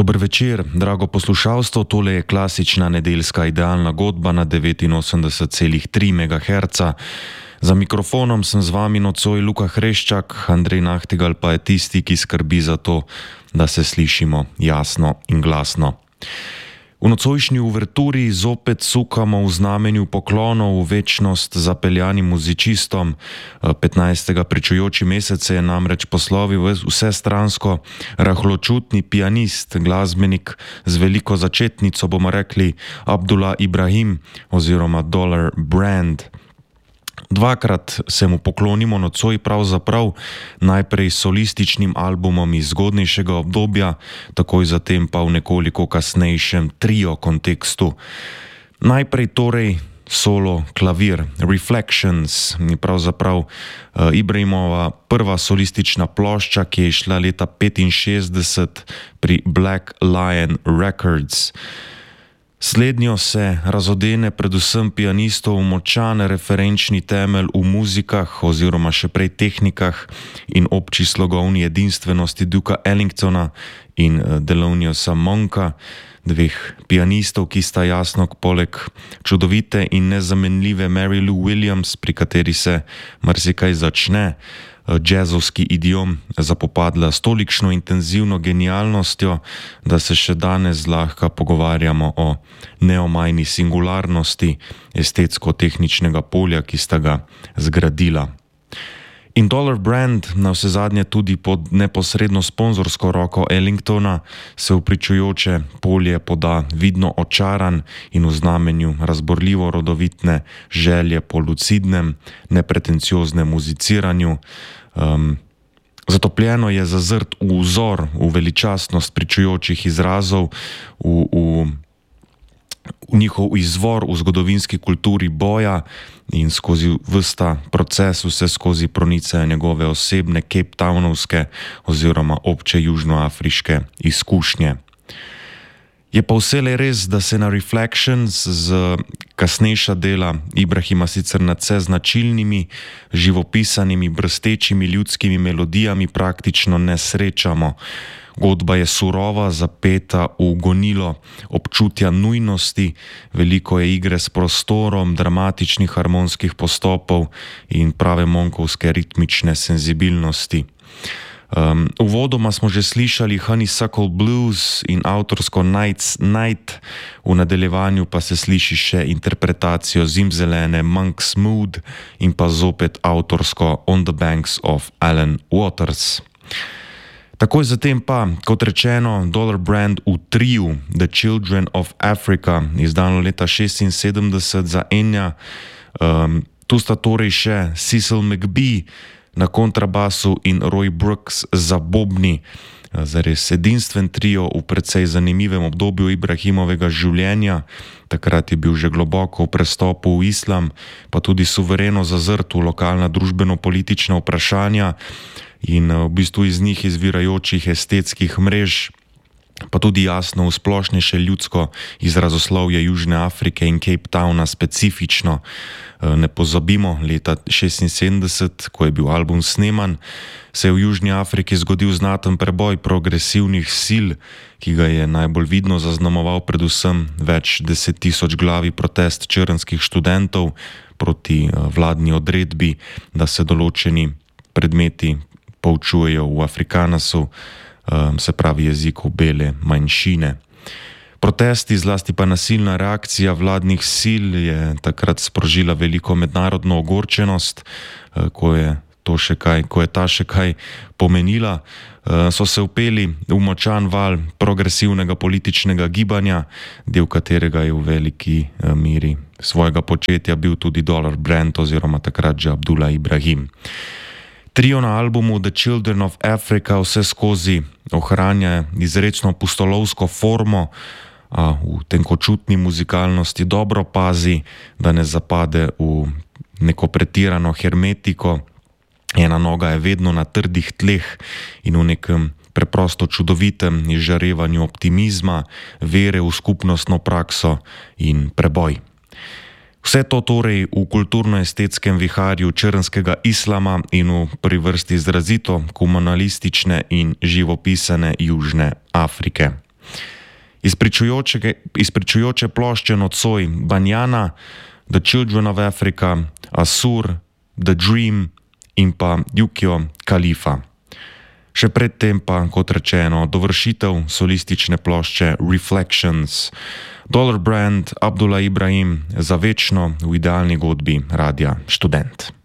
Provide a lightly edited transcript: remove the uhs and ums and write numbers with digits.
Dober večer, drago poslušalstvo, tole je klasična nedeljska idealna godba na 89,3 MHz. Za mikrofonom sem z vami nocoj Luka Hreščak, Andrej Nahtigal pa je tisti, ki skrbi za to, da se slišimo jasno in glasno. V nocojšnji uverturi zopet sukamo v znamenju poklonov v večnost zapeljanim muzičistom. 15. pričujoči mesec je namreč poslovil vsestransko rahločutni pianist, glasbenik z veliko začetnico, bomo rekli Abdullah Ibrahim oziroma Dollar Brand. Dvakrat se mu poklonimo nocoj pravzaprav, najprej solističnim albumom iz zgodnejšega obdobja, takoj zatem pa v nekoliko kasnejšem trio kontekstu. Najprej torej solo klavir, Reflections, je pravzaprav Ibrahimova prva solistična plošča, ki je išla leta 1965 pri Black Lion Records. Slednjo se razodene predvsem pianistov močan referenčni temelj v muzikah oziroma še prej tehnikah in obči slogovni edinstvenosti Duka Ellingtona in Theloniosa Monka, dveh pianistov, ki sta jasno poleg čudovite in nezamenljive Mary Lou Williams, pri kateri se marsikaj začne, džezovski idiom zapopadla s tolikšno intenzivno genialnostjo, da se še danes zlahka pogovarjamo o neomajni singularnosti estetsko-tehničnega polja, ki sta ga zgradila. In Dollar Brand, na vse zadnje tudi pod neposredno sponzorsko roko Ellingtona, se v pričujoče polje poda vidno očaran in v znamenju razborljivo rodovitne želje po lucidnem, nepretencioznem muziciranju. Zatopljeno je zazrt v vzor, v veličastnost pričujočih izrazov, v njihov izvor v zgodovinski kulturi boja in skozi vsta proces vse skozi pronice njegove osebne Cape Townovske oziroma obče južnoafriške izkušnje. Je pa vselej res, da se na Reflections z kasnejša dela Ibrahima sicer nadvse značilnimi, živopisanimi, brstečimi ljudskimi melodijami praktično ne srečamo. Godba je surova, zapeta v gonilo občutja nujnosti, veliko je igre s prostorom, dramatičnih harmonskih postopov in prave monkovske ritmične senzibilnosti. Uvodoma smo že slišali Honeysuckle Blues in avtorsko Night's Night, v nadaljevanju pa se sliši še interpretacijo zimzelene Monk's Mood in pa zopet avtorsko On the Banks of Allan Waters. Takoj zatem pa, kot rečeno, Dollar Brand v triu The Children of Africa, izdano leta 1976 za Enya. Tu sta torej še Cecil McBee na kontrabasu in Roy Brooks za bobni. Zares edinstven trio v precej zanimivem obdobju Ibrahimovega življenja. Takrat je bil že globoko v prestopu v islam, pa tudi suvereno zazrt v lokalna družbeno-politična vprašanja in v bistvu iz njih izvirajočih estetskih mrež, pa tudi jasno v splošnejše ljudsko izrazoslovje Južne Afrike in Cape Towna specifično. Ne pozabimo, leta 1976, ko je bil album sneman, se je v Južni Afriki zgodil znaten preboj progresivnih sil, ki ga je najbolj vidno zaznamoval predvsem več 10.000 glavi protest črnskih študentov proti vladni odredbi, da se določeni predmeti poučujejo v Afrikanasu, se pravi jeziku bele manjšine. Protesti, zlasti pa nasilna reakcija vladnih sil je takrat sprožila veliko mednarodno ogorčenost, ko je ta še kaj pomenila. So se vpeli v močan val progresivnega političnega gibanja, del katerega je v veliki meri svojega početja bil tudi Dollar Brand oziroma takrat že Abdullah Ibrahim. Trio na albumu The Children of Africa vse skozi ohranja izrecno pustolovsko formo, a v tenkočutni muzikalnosti dobro pazi, da ne zapade v neko pretirano hermetiko. Ena noga je vedno na trdih tleh in v nekem preprosto čudovitem izžarevanju optimizma, vere v skupnostno prakso in preboj. Vse to torej v kulturno-estetskem viharju črnskega islama in v prvi vrsti izrazito komunalistične in živopisane Južne Afrike. Izpričujoče plošče nocoj Banjana, The Children of Africa, Asur, The Dream in pa Yukio Khalifa. Še predtem pa, kot rečeno, dovršitev solistične plošče Reflections, Dollar Brand, Abdullah Ibrahim, za večno v idealni godbi Radia Študent.